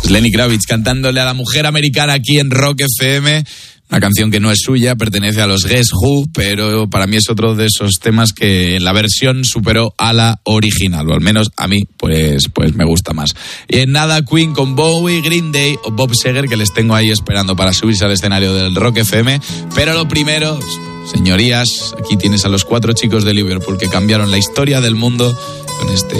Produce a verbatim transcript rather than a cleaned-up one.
Lenny Kravitz cantándole a la mujer americana aquí en Rock F M. Una canción que no es suya, pertenece a los Guess Who, pero para mí es otro de esos temas que en la versión superó a la original, o al menos a mí pues, pues me gusta más. Y en nada, Queen con Bowie, Green Day o Bob Seger, que les tengo ahí esperando para subirse al escenario del Rock F M. Pero lo primero, señorías, aquí tienes a los cuatro chicos de Liverpool que cambiaron la historia del mundo con este